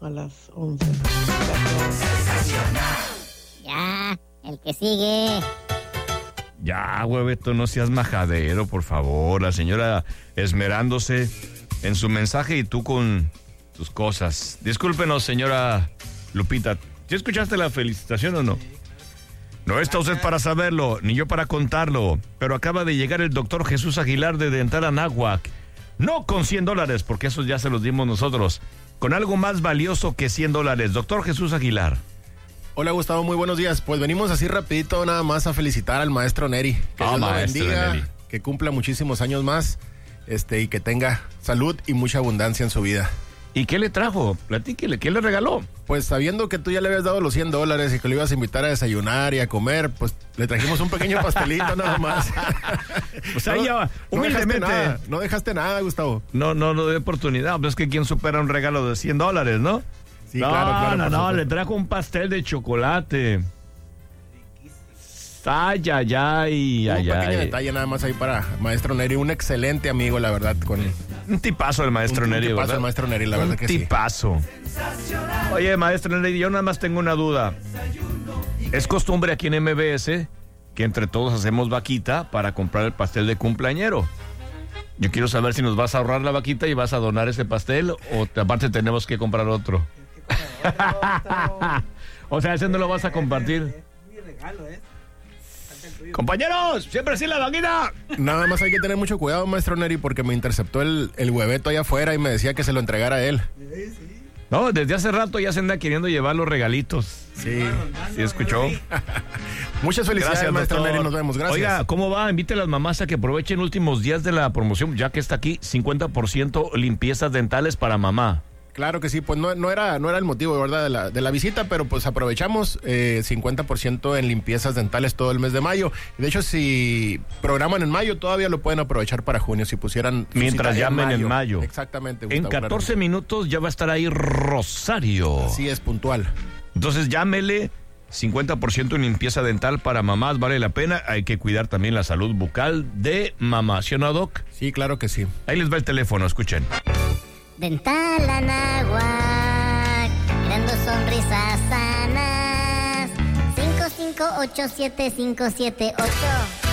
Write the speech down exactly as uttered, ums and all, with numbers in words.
a las once. Ya, el que sigue. Ya, hueveto, no seas majadero, por favor. La señora esmerándose en su mensaje y tú con tus cosas. Discúlpenos, señora Lupita. ¿Sí escuchaste la felicitación o no? No está usted para saberlo, ni yo para contarlo, pero acaba de llegar el doctor Jesús Aguilar de Dental Anáhuac. No con cien dólares, porque esos ya se los dimos nosotros. Con algo más valioso que cien dólares. Doctor Jesús Aguilar. Hola, Gustavo, muy buenos días. Pues venimos así rapidito nada más a felicitar al maestro Neri. Que Ah, Dios lo maestro bendiga, Neri. que cumpla muchísimos años más, este, y que tenga salud y mucha abundancia en su vida. ¿Y qué le trajo? Platíquele, ¿qué le regaló? Pues sabiendo que tú ya le habías dado los cien dólares y que lo ibas a invitar a desayunar y a comer, pues le trajimos un pequeño pastelito nada más. O sea, no, ya, no dejaste humildemente. nada, no dejaste nada, Gustavo. No, no, no de oportunidad. Pues es que quien supera un regalo de cien dólares, ¿no? Sí, no, claro, claro. no, por no, supuesto. le trajo un pastel de chocolate. Ay, ay, ay, Un ay, pequeño ay. detalle nada más ahí para maestro Neri, un excelente amigo, la verdad, con Un tipazo el maestro un, Neri, un tipazo ¿verdad? el maestro Neri, la un verdad que sí. tipazo. Oye, maestro Neri, yo nada más tengo una duda. Es costumbre aquí en M B S que entre todos hacemos vaquita para comprar el pastel de cumpleañero. Yo quiero saber si nos vas a ahorrar la vaquita y vas a donar ese pastel o te- aparte tenemos que comprar otro. O sea, ese no lo vas a compartir. Mi regalo, ¿eh? Compañeros, siempre sí la vaquita. Nada más hay que tener mucho cuidado, maestro Neri, porque me interceptó el, el hueveto allá afuera y me decía que se lo entregara a él. No, desde hace rato ya se anda queriendo llevar los regalitos. Sí. ¿Sí escuchó? Muchas felicidades, Gracias, maestro doctor. Neri, nos vemos. Gracias. Oiga, ¿cómo va? Invite a las mamás a que aprovechen últimos días de la promoción, ya que está aquí, cincuenta por ciento limpiezas dentales para mamá. Claro que sí, pues no, no era no era el motivo, ¿verdad?, de la, de la visita, pero pues aprovechamos eh, cincuenta por ciento en limpiezas dentales todo el mes de mayo. De hecho, si programan en mayo, todavía lo pueden aprovechar para junio, si pusieran... su Mientras cita llamen en mayo. Exactamente, En Gustavo, catorce claro. minutos ya va a estar ahí Rosario. Así es, puntual. Entonces llámele, cincuenta por ciento en limpieza dental para mamás, vale la pena. Hay que cuidar también la salud bucal de mamá, ¿sí o no, Doc? Sí, claro que sí. Ahí les va el teléfono, escuchen. Dental Anáhuac, creando sonrisas sanas. cinco cinco ocho siete cinco siete ocho.